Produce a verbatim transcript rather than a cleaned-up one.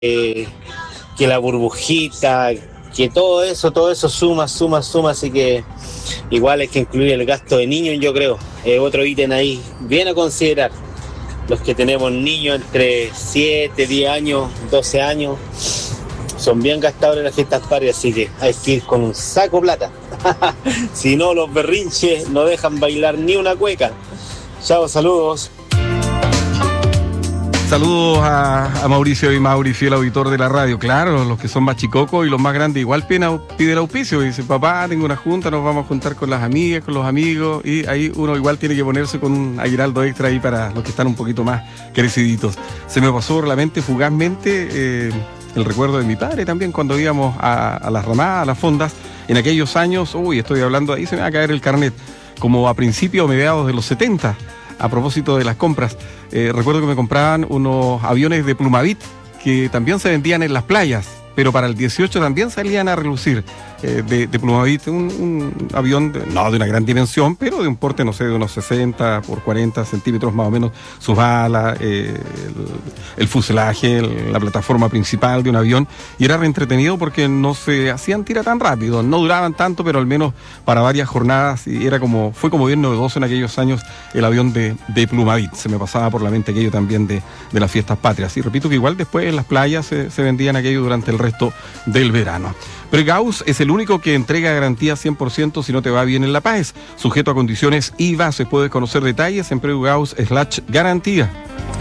eh, que la burbujita, que todo eso, todo eso suma, suma, suma, así que igual hay que incluir el gasto de niños, yo creo, eh, otro ítem ahí, bien a considerar, los que tenemos niños entre siete, diez años, doce años, son bien gastadores en las fiestas patrias, así que hay que ir con un saco de plata, si no los berrinches no dejan bailar ni una cueca. Chao, saludos. Saludos a, a Mauricio y Mauri, fiel auditor de la radio. Claro, los que son más chicocos y los más grandes igual piden, pide el auspicio. Dice, papá, tengo una junta, nos vamos a juntar con las amigas, con los amigos. Y ahí uno igual tiene que ponerse con un aguinaldo extra ahí para los que están un poquito más creciditos. Se me pasó por la mente fugazmente eh, el recuerdo de mi padre también cuando íbamos a, a las ramadas, a las fondas. En aquellos años, uy, estoy hablando, ahí se me va a caer el carnet, como a principios o mediados de los setenta. A propósito de las compras, eh, recuerdo que me compraban unos aviones de Plumavit que también se vendían en las playas, pero para el dieciocho también salían a relucir eh, de, de Plumavit, un, un avión, de, no de una gran dimensión, pero de un porte, no sé, de unos sesenta por cuarenta centímetros más o menos, sus alas, eh, el, el fuselaje, el, la plataforma principal de un avión, y era reentretenido porque no se hacían tira tan rápido, no duraban tanto, pero al menos para varias jornadas, y era como, fue como bien novedoso en aquellos años el avión de, de Plumavit. Se me pasaba por la mente aquello también de, de las fiestas patrias, y repito que igual después en las playas se, se vendían aquello durante el resto del verano. Pregaus es el único que entrega garantía cien por ciento si no te va bien en La Paz, sujeto a condiciones y bases. Puedes conocer detalles en Pregaus slash garantía.